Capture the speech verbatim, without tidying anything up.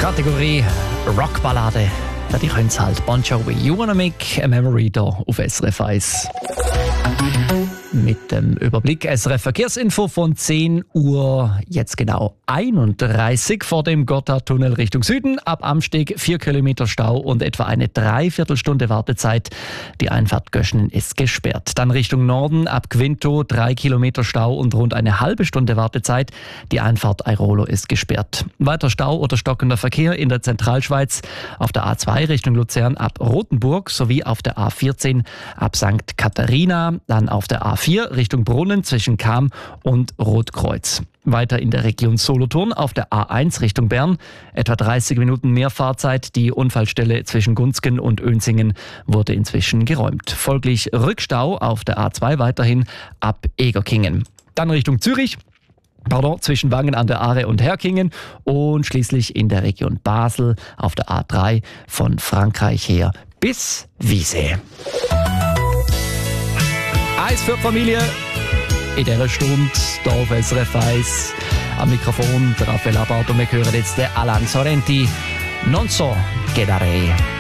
Kategorie Rockballade. Ja, die können es halt. Bon Jovi, You Wanna Make a Memory da auf S R F eins. Mit dem Überblick S R F Verkehrsinfo von zehn Uhr, jetzt genau einunddreißig vor dem Gotthardtunnel Richtung Süden. Ab Amsteg vier Kilometer Stau und etwa eine Dreiviertelstunde Wartezeit. Die Einfahrt Göschenen ist gesperrt. Dann Richtung Norden ab Quinto drei Kilometer Stau und rund eine halbe Stunde Wartezeit. Die Einfahrt Airolo ist gesperrt. Weiter Stau oder stockender Verkehr in der Zentralschweiz auf der A zwei Richtung Luzern ab Rothenburg sowie auf der A vierzehn ab Sankt Katharina, dann auf der A vier Richtung Brunnen zwischen Cham und Rotkreuz. Weiter in der Region Solothurn auf der A eins Richtung Bern. Etwa dreißig Minuten mehr Fahrzeit. Die Unfallstelle zwischen Gunzgen und Önsingen wurde inzwischen geräumt. Folglich Rückstau auf der A zwei weiterhin ab Egerkingen. Dann Richtung Zürich. Pardon, zwischen Wangen an der Aare und Herkingen und schließlich in der Region Basel auf der A drei von Frankreich her bis Wiese. Eis für die Familie in dieser Stunde hier auf S R F eins. Am Mikrofon der Raphael Abbart und wir hören jetzt den Alan Sorrenti. Non so che darei.